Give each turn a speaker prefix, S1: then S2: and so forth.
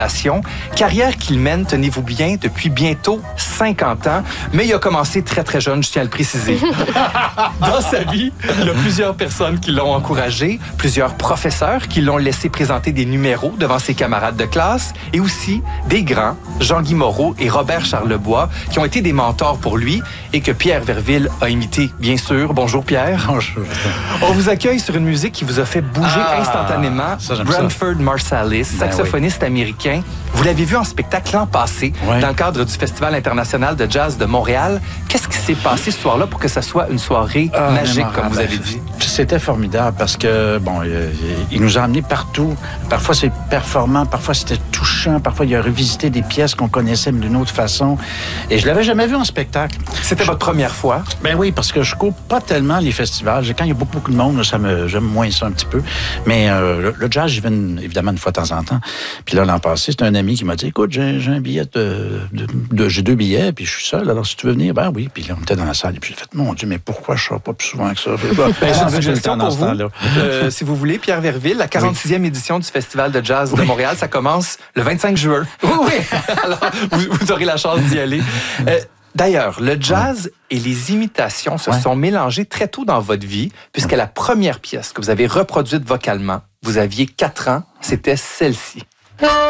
S1: Carrière qu'il mène, tenez-vous bien, depuis bientôt 50 ans. Mais il a commencé très, très jeune, je tiens à le préciser. Dans sa vie, il y a plusieurs personnes qui l'ont encouragé, plusieurs professeurs qui l'ont laissé présenter des numéros devant ses camarades de classe et aussi des grands, Jean-Guy Moreau et Robert Charlebois, qui ont été des mentors pour lui et que Pierre Verville a imité, bien sûr. Bonjour, Pierre.
S2: Bonjour.
S1: On vous accueille sur une musique qui vous a fait bouger instantanément. Branford Marsalis, saxophoniste américain. Vous l'avez vu en spectacle l'an passé, dans le cadre du Festival international de jazz de Montréal. Qu'est-ce qui s'est passé ce soir-là pour que ça soit une soirée magique, comme vous avez dit?
S2: C'était formidable parce que, il nous a emmenés partout. Parfois, c'est performant, parfois, c'était touchant, parfois, il a revisité des pièces qu'on connaissait, mais d'une autre façon. Et je l'avais jamais vu en spectacle.
S1: C'était votre première fois?
S2: Ben oui, parce que je cours pas tellement les festivals. Quand il y a beaucoup de monde, j'aime moins ça un petit peu. Mais le jazz, j'y vais évidemment une fois de temps en temps. Puis là, l'an passé, c'est un ami qui m'a dit, écoute, j'ai un billet j'ai 2 billets, puis je suis seul, alors si tu veux venir, ben oui. Puis là, on était dans la salle, et puis j'ai fait, mon Dieu, mais pourquoi je ne sors pas plus souvent que ça?
S1: J'ai une suggestion pour vous. Si vous voulez, Pierre Verville, la 46e édition du Festival de jazz de Montréal, ça commence le 25 juin. Oui! Alors, vous aurez la chance d'y aller. D'ailleurs, le jazz et les imitations se sont mélangés très tôt dans votre vie, puisque la première pièce que vous avez reproduite vocalement, vous aviez 4 ans, c'était celle-ci.